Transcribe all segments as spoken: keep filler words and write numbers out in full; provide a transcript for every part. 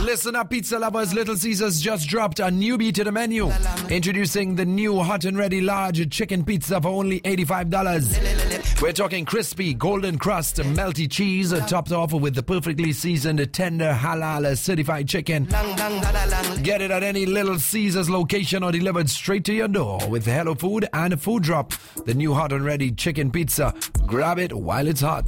Listen up, pizza lovers. Little Caesars just dropped a newbie to the menu. Introducing the new hot and ready large chicken pizza for only eighty-five dollars. We're talking crispy, golden crust, melty cheese, topped off with the perfectly seasoned, tender, halal certified chicken. Get it at any Little Caesars location or delivered straight to your door with Hello Food and a Food Drop. The new hot and ready chicken pizza. Grab it while it's hot.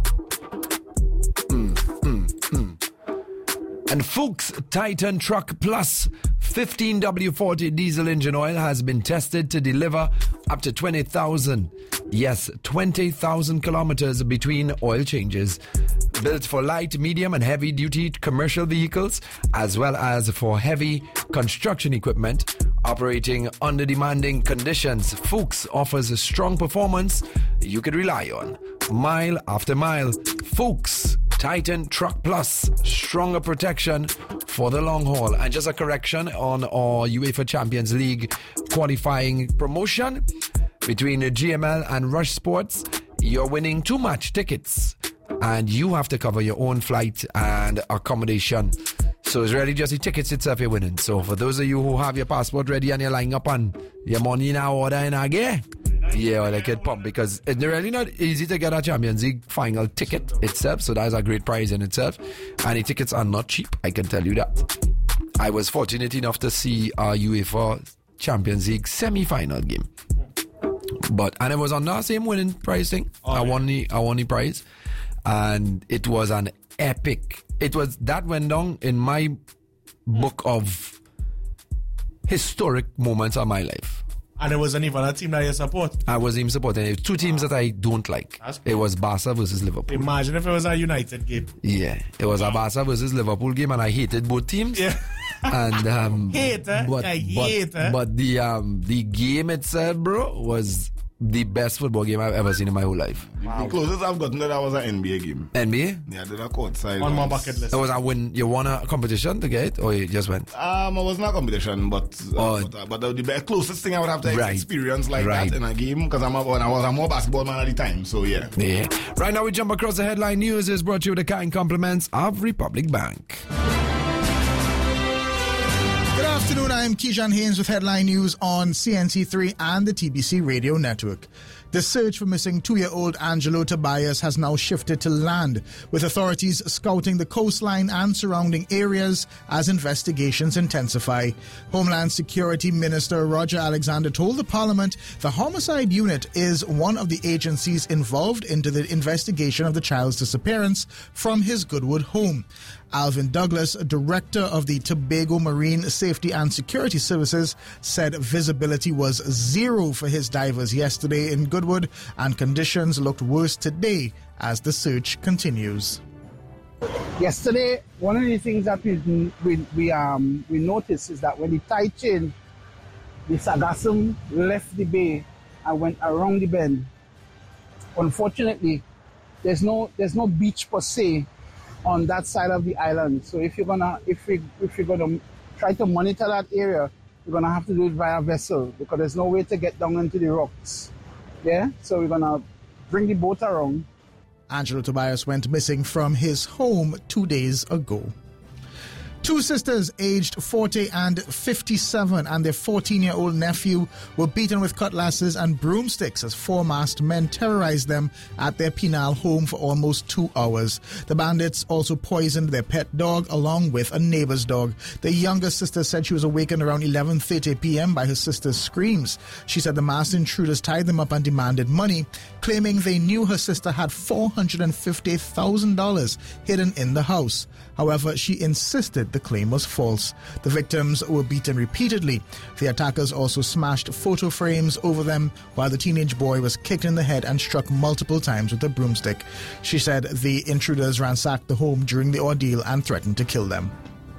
Mm, mm, mm. And Fuchs Titan Truck Plus fifteen W forty diesel engine oil has been tested to deliver up to twenty thousand, yes, twenty thousand kilometers between oil changes. Built for light, medium and heavy duty commercial vehicles as well as for heavy construction equipment operating under demanding conditions. Fuchs offers a strong performance you could rely on mile after mile. Fuchs Titan Truck Plus, stronger protection for the long haul. And just a correction on our UEFA Champions League qualifying promotion between G M L and Rush Sports. You're winning two match tickets and you have to cover your own flight and accommodation. So it's really just the tickets itself you're winning. So for those of you who have your passport ready and you're lining up on your money in our order in again, yeah, well, I get pumped because it's really not easy to get a Champions League final ticket itself. So that's a great prize in itself. And the tickets are not cheap, I can tell you that. I was fortunate enough to see a UEFA Champions League semi-final game. But, and it was on the same winning prize thing. Oh, I won the, I won the prize. And it was an epic, it was, that went down in my book of historic moments of my life. And it wasn't even a team that you support. I wasn't even supporting. It was two teams wow. that I don't like. It was Barca versus Liverpool. Imagine if it was a United game. Yeah, it was wow. a Barca versus Liverpool game, and I hated both teams. Yeah. And um, hate, eh? but, I but, hate, eh? but the um the game itself, bro, was the best football game I've ever seen in my whole life. Wow. The closest I've gotten to that was an N B A game. N B A? Yeah, I did a courtside. On my bucket list. It was a win. You won a competition to get it, or you just went? Um, it was not a competition, but uh, oh. but, uh, but the, the best, closest thing I would have to right. experience like right. that in a game, because I'm a, I was a more basketball man at the time. So yeah. Yeah. Right now we jump across the headline news. Is brought to you with the kind compliments of Republic Bank. Good afternoon, I am Keyshawn Haynes with headline news on C N C three and the T B C radio network. The search for missing two-year-old Angelo Tobias has now shifted to land, with authorities scouting the coastline and surrounding areas as investigations intensify. Homeland Security Minister Roger Alexander told the Parliament the Homicide Unit is one of the agencies involved into the investigation of the child's disappearance from his Goodwood home. Alvin Douglas, director of the Tobago Marine Safety and Security Services, said visibility was zero for his divers yesterday in Goodwood, and conditions looked worse today as the search continues. Yesterday, one of the things that we we, we um we noticed is that when the tide changed, the Sargassum left the bay and went around the bend. Unfortunately, there's no there's no beach per se on that side of the island. So if you're gonna if we if you're gonna try to monitor that area, you're gonna have to do it via vessel because there's no way to get down into the rocks. Yeah? So we're gonna bring the boat around. Angelo Tobias went missing from his home two days ago. Two sisters aged forty and fifty-seven and their fourteen-year-old nephew were beaten with cutlasses and broomsticks as four masked men terrorized them at their penal home for almost two hours. The bandits also poisoned their pet dog along with a neighbor's dog. The younger sister said she was awakened around eleven thirty p.m. by her sister's screams. She said the masked intruders tied them up and demanded money, claiming they knew her sister had four hundred fifty thousand dollars hidden in the house. However, she insisted the claim was false. The victims were beaten repeatedly. The attackers also smashed photo frames over them, while the teenage boy was kicked in the head and struck multiple times with a broomstick. She said the intruders ransacked the home during the ordeal and threatened to kill them.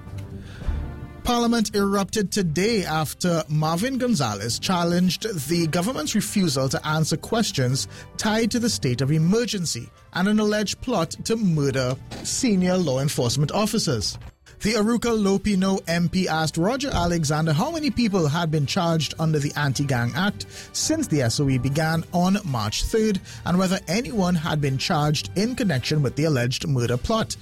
Parliament erupted today after Marvin Gonzalez challenged the government's refusal to answer questions tied to the state of emergency and an alleged plot to murder senior law enforcement officers. The Aruka Lopino M P asked Roger Alexander how many people had been charged under the Anti-Gang Act since the S O E began on March third and whether anyone had been charged in connection with the alleged murder plot.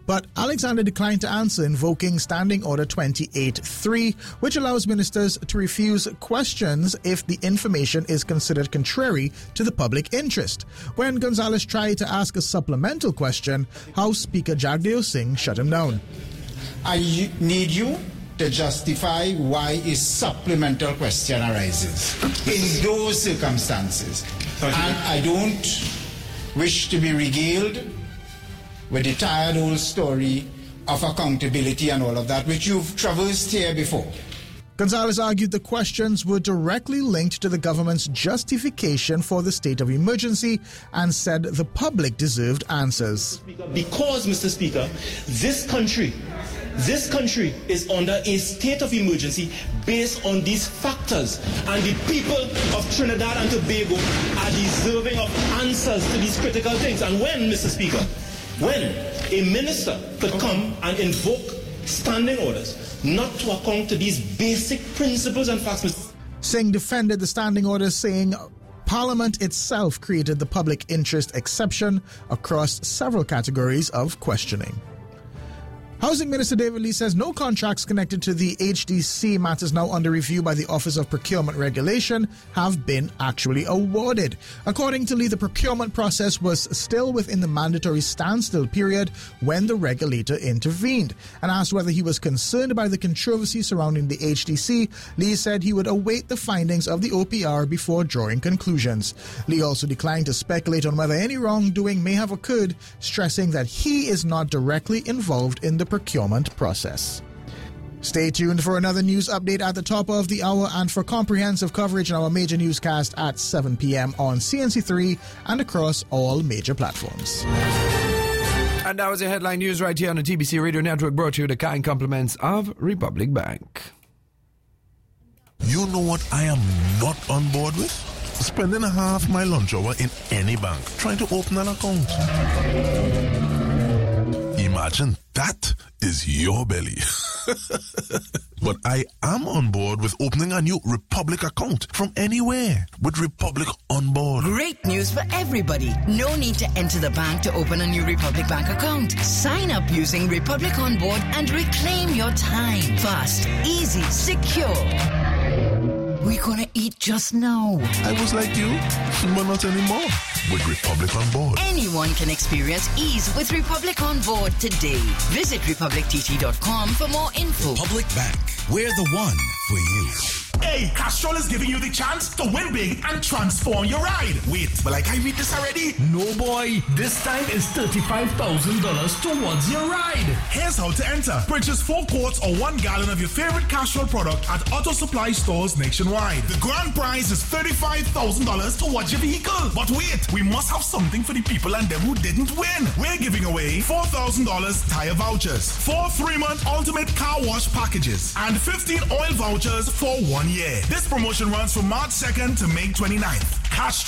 But Alexander declined to answer, invoking Standing Order twenty-eight three, which allows ministers to refuse questions if the information is considered contrary to the public interest. When Gonzalez tried to ask a supplemental question, House Speaker Jagdeo Singh shut him down. I need you to justify why a supplemental question arises in those circumstances. And I don't wish to be regaled with the tired old story of accountability and all of that, which you've traversed here before. Gonzalez argued the questions were directly linked to the government's justification for the state of emergency and said the public deserved answers. Because, Mister Speaker, this country, this country is under a state of emergency based on these factors, and the people of Trinidad and Tobago are deserving of answers to these critical things. And when, Mister Speaker, when a minister could come and invoke standing orders not to account to these basic principles and facts. Singh defended the standing orders, saying Parliament itself created the public interest exception across several categories of questioning. Housing Minister David Lee says no contracts connected to the H D C matters now under review by the Office of Procurement Regulation have been actually awarded. According to Lee, the procurement process was still within the mandatory standstill period when the regulator intervened. And asked whether he was concerned by the controversy surrounding the H D C, Lee said he would await the findings of the O P R before drawing conclusions. Lee also declined to speculate on whether any wrongdoing may have occurred, stressing that he is not directly involved in the procurement process. Stay tuned for another news update at the top of the hour and for comprehensive coverage in our major newscast at seven p.m. on C N C three and across all major platforms. And that was your headline news right here on the T B C Radio Network, brought to you with the kind compliments of Republic Bank. You know what I am not on board with? Spending a half my lunch hour in any bank trying to open an account. Imagine that is your belly. But I am on board with opening a new Republic account from anywhere with Republic on board. Great news for everybody. No need to enter the bank to open a new Republic Bank account. Sign up using Republic on board and reclaim your time. Fast, easy, secure. We're gonna eat just now. I was like you, but not anymore. With Republic on board. Anyone can experience ease with Republic on board today. Visit republic t t dot com for more info. Republic Bank, we're the one for you. Hey, Castrol is giving you the chance to win big and transform your ride. Wait, but like I read this already? No boy, this time is thirty-five thousand dollars towards your ride. Here's how to enter. Purchase four quarts or one gallon of your favorite Castrol product at auto supply stores nationwide. The grand prize is thirty-five thousand dollars towards your vehicle. But wait, we must have something for the people and them who didn't win. We're giving away four thousand dollars tire vouchers, four three-month ultimate car wash packages, and fifteen oil vouchers for one year. This promotion runs from March second to May twenty-ninth. Cash